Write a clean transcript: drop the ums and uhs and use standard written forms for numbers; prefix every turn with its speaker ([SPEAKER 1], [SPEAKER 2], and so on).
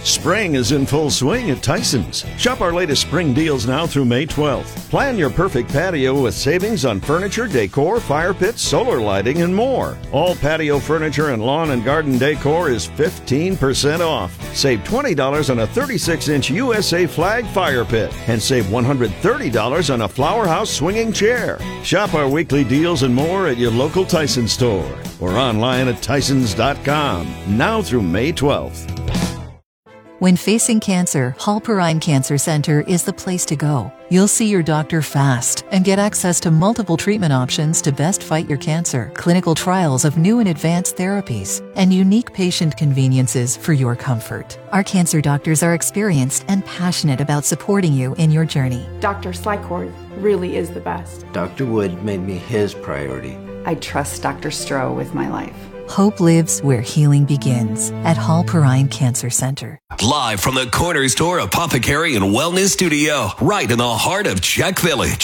[SPEAKER 1] Spring is in full swing at Tyson's. Shop our latest spring deals now through May 12th. Plan your perfect patio with savings on furniture, decor, fire pits, solar lighting, and more. All patio furniture and lawn and garden decor is 15% off. Save $20 on a 36-inch USA flag fire pit and save $130 on a Flower House swinging chair. Shop our weekly deals and more at your local Tyson store or online at tysons.com now through May 12th.
[SPEAKER 2] When facing cancer, Hall Perrine Cancer Center is the place to go. You'll see your doctor fast and get access to multiple treatment options to best fight your cancer, clinical trials of new and advanced therapies, and unique patient conveniences for your comfort. Our cancer doctors are experienced and passionate about supporting you in your journey.
[SPEAKER 3] Dr. Slycord really is the best.
[SPEAKER 4] Dr. Wood made me his priority.
[SPEAKER 5] I trust Dr. Stroh with my life.
[SPEAKER 2] Hope lives where healing begins at Hall Perrine Cancer Center.
[SPEAKER 6] Live from the corner store apothecary and wellness studio, right in the heart of Czech Village.